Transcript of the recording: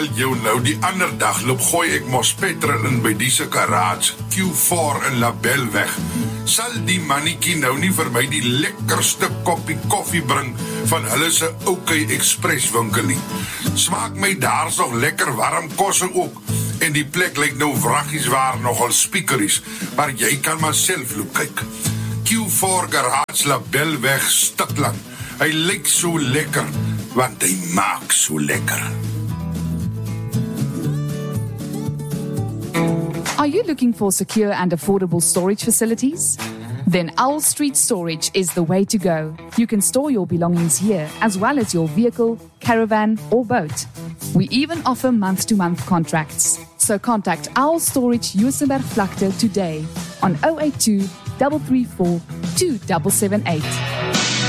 Jou nou, die ander dag loop gooi ek mos petrol in by die garage, Q4 in Labelweg. Sal die mannetjie nou nie vir my die lekkerste koppie koffie bring van hulle se OK Express winkel nie? Smaak my daar's nog lekker warm kosse ook, en die plek lyk nou wraggies waar nogal speakeries, maar jy kan maar self loop kyk. Q4 Garage Labelweg Stikland. Hy lyk so lekker, want hy maak so lekker. Are you looking for secure and affordable storage facilities? Then Owl Street Storage is the way to go. You can store your belongings here, as well as your vehicle, caravan, or boat. We even offer month-to-month contracts. So contact Owl Storage Juisenberg Vlakte today on 082 334 2778.